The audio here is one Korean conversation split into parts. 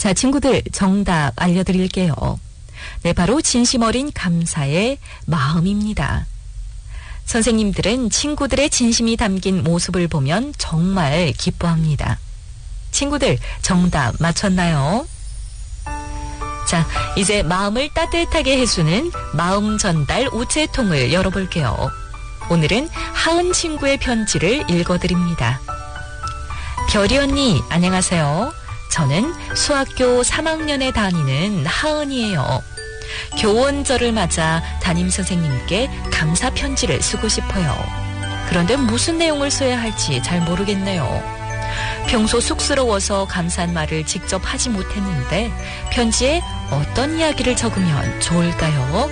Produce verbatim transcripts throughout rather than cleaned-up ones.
자, 친구들 정답 알려드릴게요. 네, 바로 진심 어린 감사의 마음입니다. 선생님들은 친구들의 진심이 담긴 모습을 보면 정말 기뻐합니다. 친구들 정답 맞췄나요? 자, 이제 마음을 따뜻하게 해주는 마음 전달 우체통을 열어볼게요. 오늘은 하은 친구의 편지를 읽어드립니다. 별이 언니, 안녕하세요. 저는 수학교 삼 학년에 다니는 하은이에요. 교원절을 맞아 담임선생님께 감사 편지를 쓰고 싶어요. 그런데 무슨 내용을 써야 할지 잘 모르겠네요. 평소 쑥스러워서 감사한 말을 직접 하지 못했는데 편지에 어떤 이야기를 적으면 좋을까요?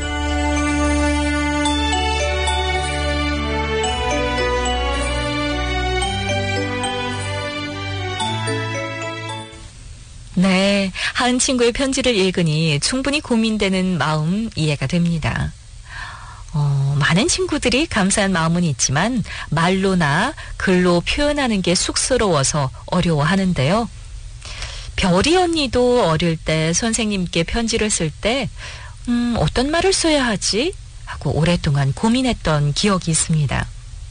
네, 하은 친구의 편지를 읽으니 충분히 고민되는 마음 이해가 됩니다. 어, 많은 친구들이 감사한 마음은 있지만 말로나 글로 표현하는 게 쑥스러워서 어려워하는데요. 별이 언니도 어릴 때 선생님께 편지를 쓸 때 음, 어떤 말을 써야 하지? 하고 오랫동안 고민했던 기억이 있습니다.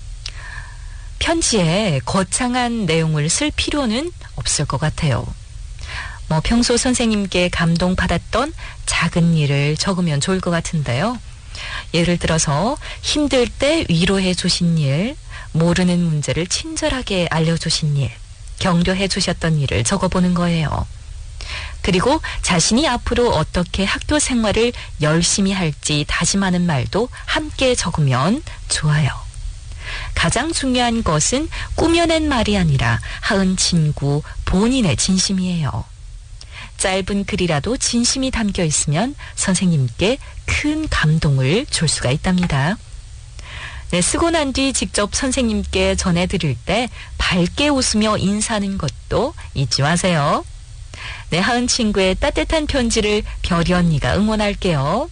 편지에 거창한 내용을 쓸 필요는 없을 것 같아요. 뭐 평소 선생님께 감동받았던 작은 일을 적으면 좋을 것 같은데요. 예를 들어서 힘들 때 위로해 주신 일, 모르는 문제를 친절하게 알려주신 일, 격려해 주셨던 일을 적어보는 거예요. 그리고 자신이 앞으로 어떻게 학교 생활을 열심히 할지 다짐하는 말도 함께 적으면 좋아요. 가장 중요한 것은 꾸며낸 말이 아니라 하은 친구 본인의 진심이에요. 짧은 글이라도 진심이 담겨 있으면 선생님께 큰 감동을 줄 수가 있답니다. 네, 쓰고 난 뒤 직접 선생님께 전해드릴 때 밝게 웃으며 인사하는 것도 잊지 마세요. 네, 하은 친구의 따뜻한 편지를 별이 언니가 응원할게요.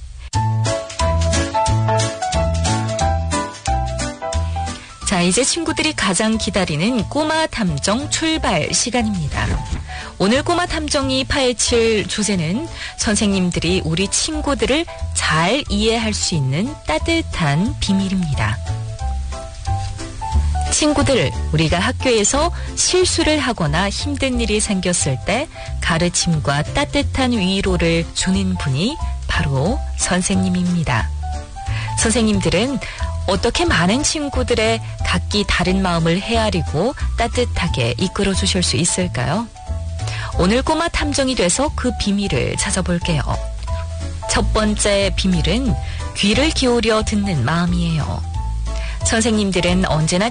자, 이제 친구들이 가장 기다리는 꼬마 탐정 출발 시간입니다. 오늘 꼬마 탐정이 파헤칠 주제는 선생님들이 우리 친구들을 잘 이해할 수 있는 따뜻한 비밀입니다. 친구들, 우리가 학교에서 실수를 하거나 힘든 일이 생겼을 때 가르침과 따뜻한 위로를 주는 분이 바로 선생님입니다. 선생님들은 어떻게 많은 친구들의 각기 다른 마음을 헤아리고 따뜻하게 이끌어 주실 수 있을까요? 오늘 꼬마 탐정이 돼서 그 비밀을 찾아볼게요. 첫 번째 비밀은 귀를 기울여 듣는 마음이에요. 선생님들은 언제나